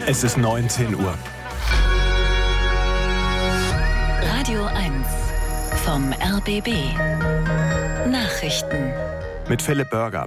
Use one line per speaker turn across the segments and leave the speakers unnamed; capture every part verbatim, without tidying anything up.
Es ist neunzehn Uhr.
Radio eins vom R B B. Nachrichten.
Mit Philipp Börger.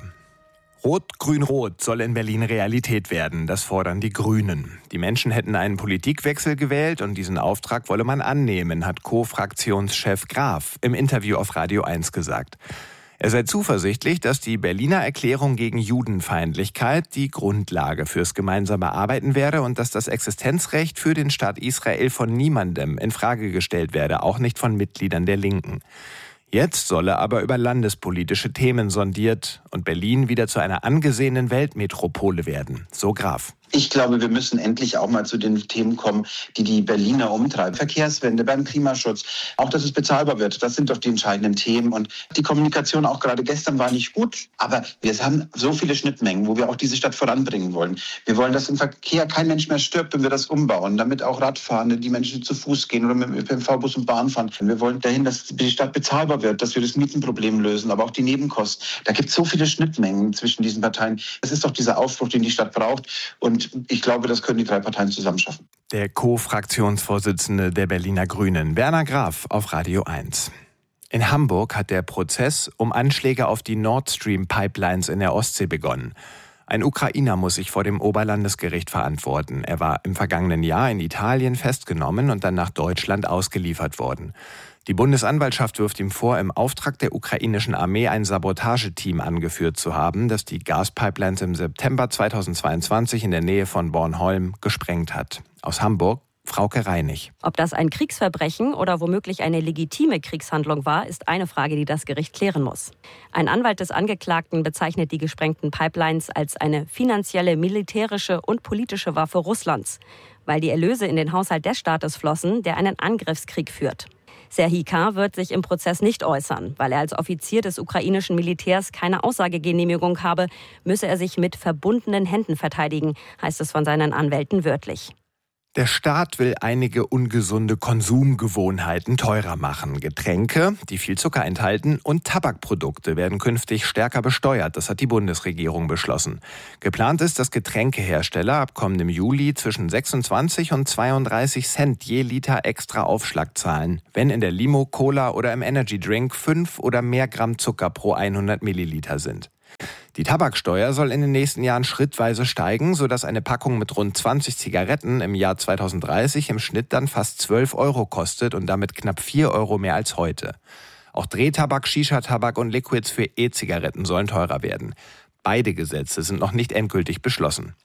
Rot-Grün-Rot soll in Berlin Realität werden, das fordern die Grünen. Die Menschen hätten einen Politikwechsel gewählt und diesen Auftrag wolle man annehmen, hat Co-Fraktionschef Graf im Interview auf Radio eins gesagt. Er sei zuversichtlich, dass die Berliner Erklärung gegen Judenfeindlichkeit die Grundlage fürs gemeinsame Arbeiten werde und dass das Existenzrecht für den Staat Israel von niemandem in Frage gestellt werde, auch nicht von Mitgliedern der Linken. Jetzt solle aber über landespolitische Themen sondiert und Berlin wieder zu einer angesehenen Weltmetropole werden, so Graf.
Ich glaube, wir müssen endlich auch mal zu den Themen kommen, die die Berliner umtreiben. Verkehrswende, beim Klimaschutz, auch dass es bezahlbar wird. Das sind doch die entscheidenden Themen. Und die Kommunikation auch gerade gestern war nicht gut. Aber wir haben so viele Schnittmengen, wo wir auch diese Stadt voranbringen wollen. Wir wollen, dass im Verkehr kein Mensch mehr stirbt, wenn wir das umbauen. Damit auch Radfahrende, die Menschen zu Fuß gehen oder mit dem Ö P N V, Bus und Bahn fahren. Wir wollen dahin, dass die Stadt bezahlbar wird, dass wir das Mietenproblem lösen, aber auch die Nebenkosten. Da gibt es so viele Schnittmengen zwischen diesen Parteien. Das ist doch dieser Aufbruch, den die Stadt braucht. Und ich glaube, das können die drei Parteien zusammen schaffen.
Der Co-Fraktionsvorsitzende der Berliner Grünen, Werner Graf, auf Radio eins. In Hamburg hat der Prozess um Anschläge auf die Nord Stream Pipelines in der Ostsee begonnen. Ein Ukrainer muss sich vor dem Oberlandesgericht verantworten. Er war im vergangenen Jahr in Italien festgenommen und dann nach Deutschland ausgeliefert worden. Die Bundesanwaltschaft wirft ihm vor, im Auftrag der ukrainischen Armee ein Sabotageteam angeführt zu haben, das die Gaspipelines im September zweitausendzweiundzwanzig in der Nähe von Bornholm gesprengt hat. Aus Hamburg, Frauke Reinig.
Ob das ein Kriegsverbrechen oder womöglich eine legitime Kriegshandlung war, ist eine Frage, die das Gericht klären muss. Ein Anwalt des Angeklagten bezeichnet die gesprengten Pipelines als eine finanzielle, militärische und politische Waffe Russlands, weil die Erlöse in den Haushalt des Staates flossen, der einen Angriffskrieg führt. Serhii K. wird sich im Prozess nicht äußern. Weil er als Offizier des ukrainischen Militärs keine Aussagegenehmigung habe, müsse er sich mit verbundenen Händen verteidigen, heißt es von seinen Anwälten wörtlich.
Der Staat will einige ungesunde Konsumgewohnheiten teurer machen. Getränke, die viel Zucker enthalten, und Tabakprodukte werden künftig stärker besteuert. Das hat die Bundesregierung beschlossen. Geplant ist, dass Getränkehersteller ab kommendem Juli zwischen sechsundzwanzig und zweiunddreißig Cent je Liter extra Aufschlag zahlen, wenn in der Limo, Cola oder im Energy Drink fünf oder mehr Gramm Zucker pro hundert Milliliter sind. Die Tabaksteuer soll in den nächsten Jahren schrittweise steigen, sodass eine Packung mit rund zwanzig Zigaretten im Jahr zweitausenddreißig im Schnitt dann fast zwölf Euro kostet und damit knapp vier Euro mehr als heute. Auch Drehtabak, Shisha-Tabak und Liquids für E-Zigaretten sollen teurer werden. Beide Gesetze sind noch nicht endgültig beschlossen.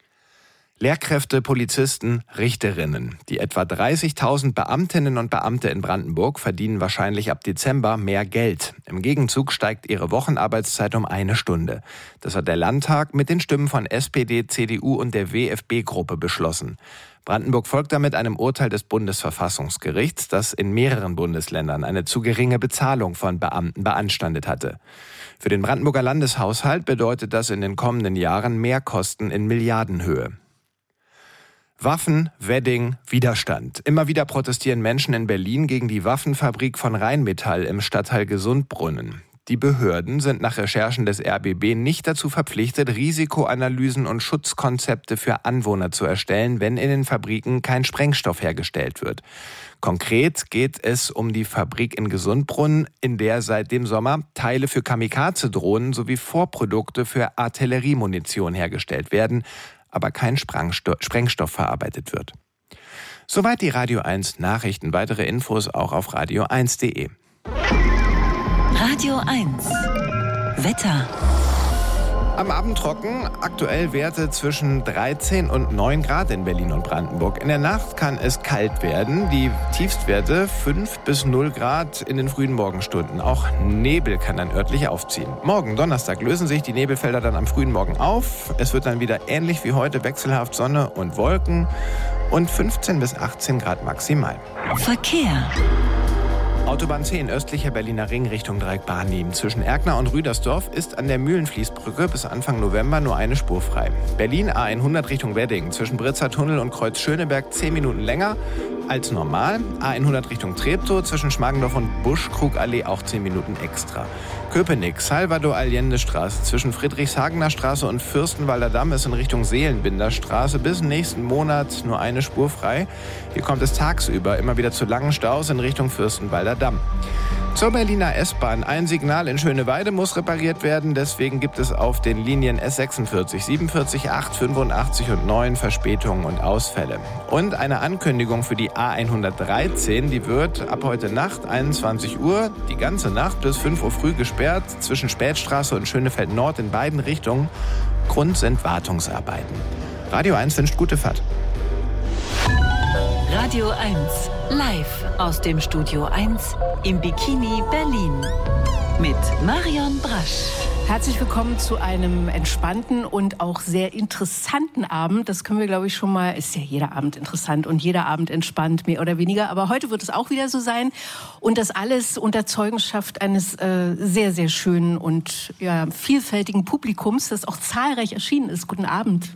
Lehrkräfte, Polizisten, Richterinnen. Die etwa dreißigtausend Beamtinnen und Beamte in Brandenburg verdienen wahrscheinlich ab Dezember mehr Geld. Im Gegenzug steigt ihre Wochenarbeitszeit um eine Stunde. Das hat der Landtag mit den Stimmen von S P D, C D U und der W F B-Gruppe beschlossen. Brandenburg folgt damit einem Urteil des Bundesverfassungsgerichts, das in mehreren Bundesländern eine zu geringe Bezahlung von Beamten beanstandet hatte. Für den Brandenburger Landeshaushalt bedeutet das in den kommenden Jahren Mehrkosten in Milliardenhöhe. Waffen, Wedding, Widerstand. Immer wieder protestieren Menschen in Berlin gegen die Waffenfabrik von Rheinmetall im Stadtteil Gesundbrunnen. Die Behörden sind nach Recherchen des R B B nicht dazu verpflichtet, Risikoanalysen und Schutzkonzepte für Anwohner zu erstellen, wenn in den Fabriken kein Sprengstoff hergestellt wird. Konkret geht es um die Fabrik in Gesundbrunnen, in der seit dem Sommer Teile für Kamikaze-Drohnen sowie Vorprodukte für Artilleriemunition hergestellt werden, aber kein Sprengstoff verarbeitet wird. Soweit die Radio eins Nachrichten. Weitere Infos auch auf radio eins punkt de.
Radio eins Wetter.
Am Abend trocken, aktuell Werte zwischen dreizehn und neun Grad in Berlin und Brandenburg. In der Nacht kann es kalt werden, die Tiefstwerte fünf bis null Grad in den frühen Morgenstunden. Auch Nebel kann dann örtlich aufziehen. Morgen, Donnerstag, lösen sich die Nebelfelder dann am frühen Morgen auf. Es wird dann wieder ähnlich wie heute wechselhaft Sonne und Wolken und fünfzehn bis achtzehn Grad maximal.
Verkehr.
Autobahn zehn, östlicher Berliner Ring Richtung Dreieck Barnim. Zwischen Erkner und Rüdersdorf ist an der Mühlenfließbrücke bis Anfang November nur eine Spur frei. Berlin A hundert Richtung Wedding. Zwischen Britzer Tunnel und Kreuz Schöneberg zehn Minuten länger als normal. A hundert Richtung Treptow. Zwischen Schmargendorf und Buschkrugallee auch zehn Minuten extra. Köpenick, Salvador Allende Straße zwischen Friedrichshagener Straße und Fürstenwalder Damm ist in Richtung Seelenbinder Straße bis nächsten Monat nur eine Spur frei. Hier kommt es tagsüber immer wieder zu langen Staus in Richtung Fürstenwalder Damm. Zur Berliner S-Bahn. Ein Signal in Schöneweide muss repariert werden. Deswegen gibt es auf den Linien S sechsundvierzig, siebenundvierzig, acht, fünfundachtzig und neun Verspätungen und Ausfälle. Und eine Ankündigung für die A hundertdreizehn. Die wird ab heute Nacht einundzwanzig Uhr die ganze Nacht bis fünf Uhr früh gesperrt zwischen Spätstraße und Schönefeld Nord in beiden Richtungen. Grund sind Wartungsarbeiten. Radio eins wünscht gute Fahrt.
Radio eins, live aus dem Studio eins im Bikini Berlin mit Marion Brasch.
Herzlich willkommen zu einem entspannten und auch sehr interessanten Abend. Das können wir, glaube ich, schon mal, ist ja jeder Abend interessant und jeder Abend entspannt, mehr oder weniger. Aber heute wird es auch wieder so sein. Und das alles unter Zeugenschaft eines äh, sehr, sehr schönen und ja, vielfältigen Publikums, das auch zahlreich erschienen ist. Guten Abend.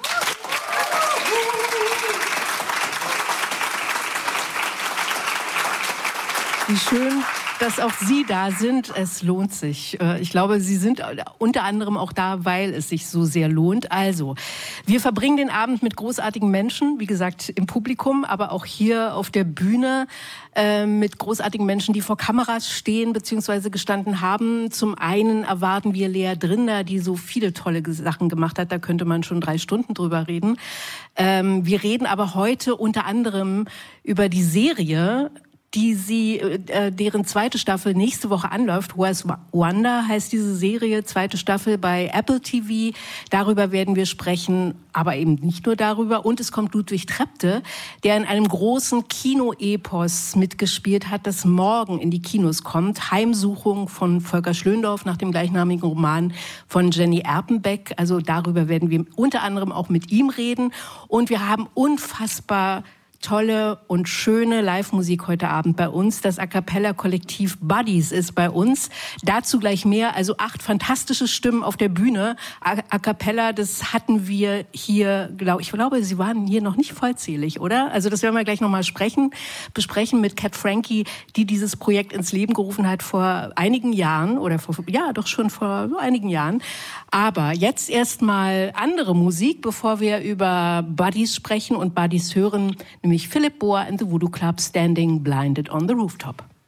Wie schön, dass auch Sie da sind. Es lohnt sich. Ich glaube, Sie sind unter anderem auch da, weil es sich so sehr lohnt. Also, wir verbringen den Abend mit großartigen Menschen, wie gesagt, im Publikum, aber auch hier auf der Bühne äh, mit großartigen Menschen, die vor Kameras stehen bzw. gestanden haben. Zum einen erwarten wir Lea Drinder, die so viele tolle Sachen gemacht hat. Da könnte man schon drei Stunden drüber reden. Ähm, wir reden aber heute unter anderem über die Serie, die sie, äh, deren zweite Staffel nächste Woche anläuft. Where's Wanda heißt diese Serie, zweite Staffel bei Apple T V. Darüber werden wir sprechen, aber eben nicht nur darüber. Und es kommt Ludwig Trepte, der in einem großen Kino-Epos mitgespielt hat, das morgen in die Kinos kommt. Heimsuchung von Volker Schlöndorff nach dem gleichnamigen Roman von Jenny Erpenbeck. Also darüber werden wir unter anderem auch mit ihm reden. Und wir haben unfassbar tolle und schöne Live-Musik heute Abend bei uns. Das A-Cappella-Kollektiv Buddies ist bei uns. Dazu gleich mehr. Also acht fantastische Stimmen auf der Bühne. A-Cappella, das hatten wir hier, glaub, ich glaube, Sie waren hier noch nicht vollzählig, oder? Also das werden wir gleich nochmal sprechen, besprechen mit Cat Frankie, die dieses Projekt ins Leben gerufen hat vor einigen Jahren oder vor, ja, doch schon vor einigen Jahren. Aber jetzt erstmal andere Musik, bevor wir über Buddies sprechen und Buddies hören, nämlich Philip Boa and the Voodoo Club, Standing Blinded on the Rooftop.